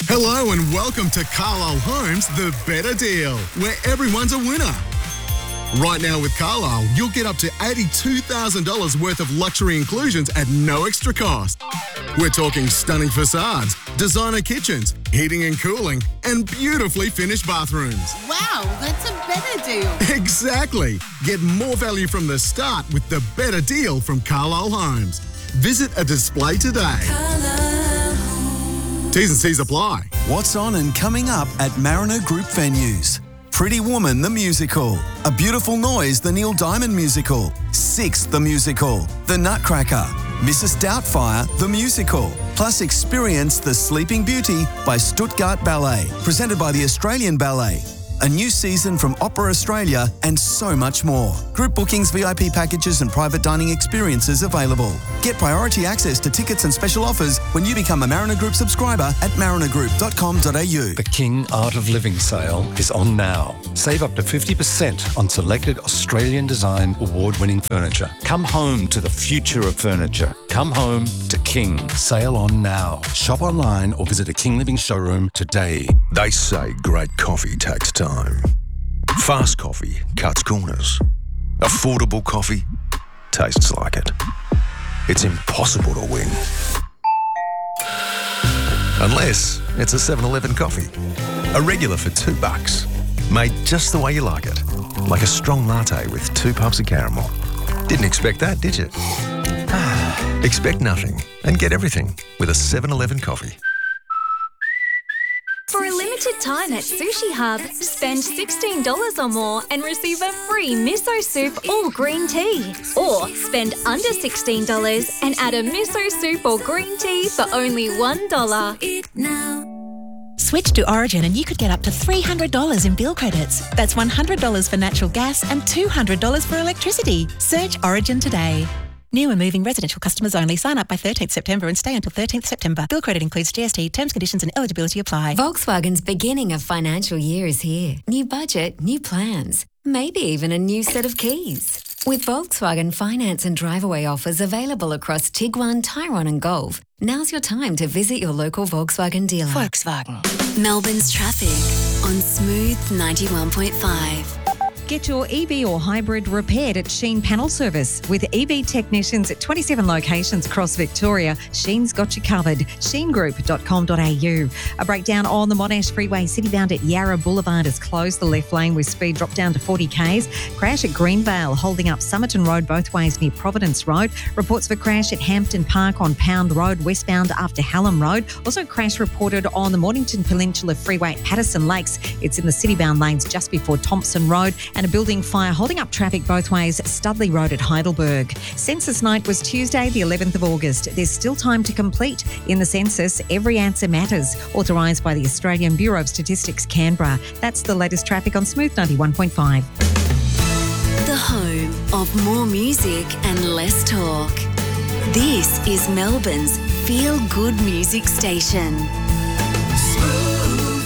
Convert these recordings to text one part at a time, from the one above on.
Hello and welcome to Carlisle Homes, the better deal, where everyone's a winner. Right now with Carlisle, you'll get up to $82,000 worth of luxury inclusions at no extra cost. We're talking stunning facades, designer kitchens, heating and cooling, and beautifully finished bathrooms. Wow, that's a better deal. Exactly. Get more value from the start with the better deal from Carlisle Homes. Visit a display today. T's and C's apply. What's on and coming up at Mariner Group venues? Pretty Woman the Musical, A Beautiful Noise the Neil Diamond Musical, Six the Musical, The Nutcracker, Mrs. Doubtfire the Musical, plus experience The Sleeping Beauty by Stuttgart Ballet, presented by the Australian Ballet. A new season from Opera Australia and so much more. Group bookings, VIP packages and private dining experiences available. Get priority access to tickets and special offers when you become a Mariner Group subscriber at marinergroup.com.au. The King Art of Living sale is on now. Save up to 50% on selected Australian design award-winning furniture. Come home to the future of furniture. Come home to King. Sale on now. Shop online or visit a King Living showroom today. They say great coffee takes time. Fast coffee cuts corners. Affordable coffee tastes like it. It's impossible to win. Unless it's a 7-Eleven coffee. A regular for $2. Made just the way you like it. Like a strong latte with 2 puffs of caramel. Didn't expect that, did you? Expect nothing and get everything with a 7-Eleven coffee. For a limited time at Sushi Hub, spend $16 or more and receive a free miso soup or green tea. Or spend under $16 and add a miso soup or green tea for only $1. Switch to Origin and you could get up to $300 in bill credits. That's $100 for natural gas and $200 for electricity. Search Origin today. New and moving residential customers only. Sign up by 13th September and stay until 13th September. Bill credit includes GST. Terms, conditions and eligibility apply. Volkswagen's beginning of financial year is here. New budget, new plans, maybe even a new set of keys. With Volkswagen finance and drive-away offers available across Tiguan, Tyrone and Golf, now's your time to visit your local Volkswagen dealer. Volkswagen. Melbourne's traffic on Smooth 91.5. Get your EV or hybrid repaired at Sheen Panel Service. With EV technicians at 27 locations across Victoria, Sheen's got you covered. sheengroup.com.au. A breakdown on the Monash Freeway citybound at Yarra Boulevard has closed the left lane with speed dropped down to 40 k's. Crash at Greenvale holding up Somerton Road both ways near Providence Road. Reports for crash at Hampton Park on Pound Road westbound after Hallam Road. Also crash reported on the Mornington Peninsula Freeway at Patterson Lakes. It's in the citybound lanes just before Thompson Road. And a building fire holding up traffic both ways, Studley Road at Heidelberg. Census night was Tuesday, the 11th of August. There's still time to complete. In the census, every answer matters. Authorised by the Australian Bureau of Statistics, Canberra. That's the latest traffic on Smooth 91.5. The home of more music and less talk. This is Melbourne's feel-good music station. Smooth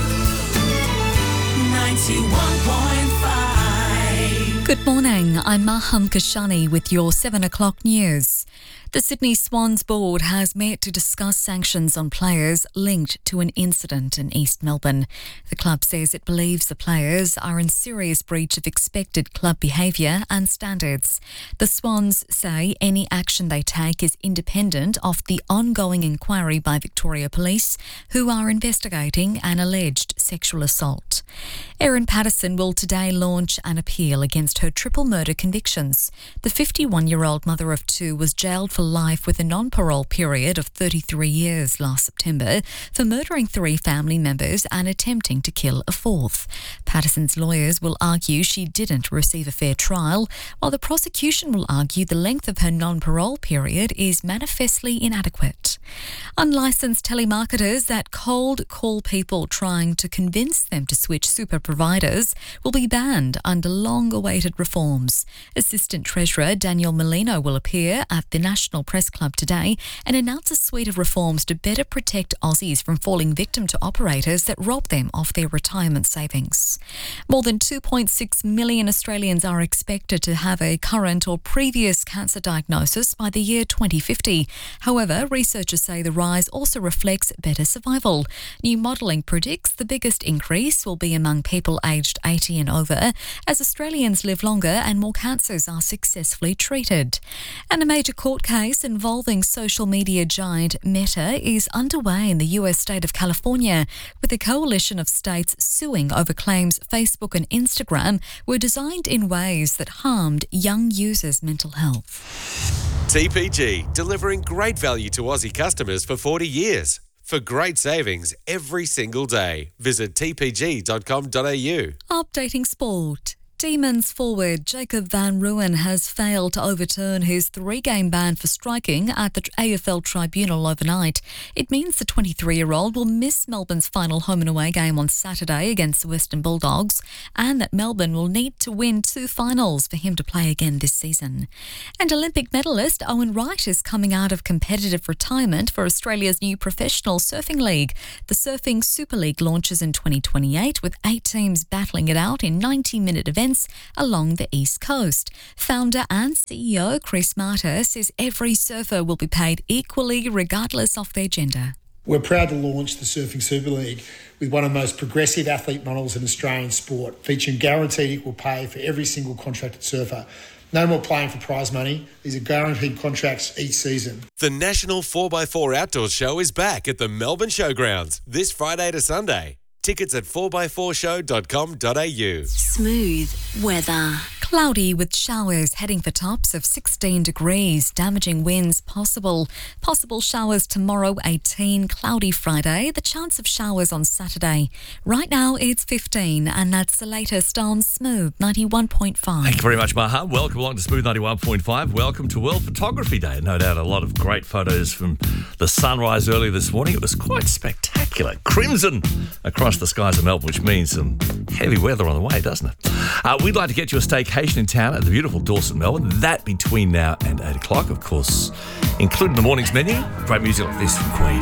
91.5. Good morning, I'm Maham Kashani with your 7 o'clock news. The Sydney Swans Board has met to discuss sanctions on players linked to an incident in East Melbourne. The club says it believes the players are in serious breach of expected club behaviour and standards. The Swans say any action they take is independent of the ongoing inquiry by Victoria Police, who are investigating an alleged sexual assault. Erin Patterson will today launch an appeal against her triple murder convictions. The 51-year-old mother of 2 was jailed for life with a non-parole period of 33 years last September for murdering 3 family members and attempting to kill a 4th. Patterson's lawyers will argue she didn't receive a fair trial, while the prosecution will argue the length of her non-parole period is manifestly inadequate. Unlicensed telemarketers that cold call people trying to convince them to switch super providers will be banned under long-awaited reforms. Assistant Treasurer Daniel Molino will appear at the National National Press Club today and announced a suite of reforms to better protect Aussies from falling victim to operators that rob them of their retirement savings. More than 2.6 million Australians are expected to have a current or previous cancer diagnosis by the year 2050. However, researchers say the rise also reflects better survival. New modelling predicts the biggest increase will be among people aged 80 and over, as Australians live longer and more cancers are successfully treated. And a major court case involving social media giant Meta is underway in the US state of California, with a coalition of states suing over claims Facebook and Instagram were designed in ways that harmed young users' mental health. TPG, delivering great value to Aussie customers for 40 years. For great savings every single day, visit tpg.com.au. Updating sport. Demons forward Jacob van Rooyen has failed to overturn his 3-game ban for striking at the AFL tribunal overnight. It means the 23-year-old will miss Melbourne's final home and away game on Saturday against the Western Bulldogs, and that Melbourne will need to win 2 finals for him to play again this season. And Olympic medalist Owen Wright is coming out of competitive retirement for Australia's new professional surfing league. The Surfing Super League launches in 2028, with 8 teams battling it out in 90-minute events along the East Coast. Founder and CEO Chris Marter says every surfer will be paid equally regardless of their gender. We're proud to launch the Surfing Super League with one of the most progressive athlete models in Australian sport, featuring guaranteed equal pay for every single contracted surfer. No more playing for prize money. These are guaranteed contracts each season. The National 4x4 Outdoors Show is back at the Melbourne Showgrounds this Friday to Sunday. Tickets at 4x4show.com.au. Smooth weather. Cloudy with showers heading for tops of 16 degrees. Damaging winds possible. Possible showers tomorrow, 18. Cloudy Friday. The chance of showers on Saturday. Right now it's 15, and that's the latest on Smooth 91.5. Thank you very much, Maha. Welcome along to Smooth 91.5. Welcome to World Photography Day. No doubt a lot of great photos from the sunrise early this morning. It was quite spectacular. Crimson across the skies of Melbourne, which means some heavy weather on the way, doesn't it? We'd like to get you a staycation in town at the beautiful Dawson, Melbourne. That between now and 8 o'clock, of course, including the morning's menu. Great music like this from Queen.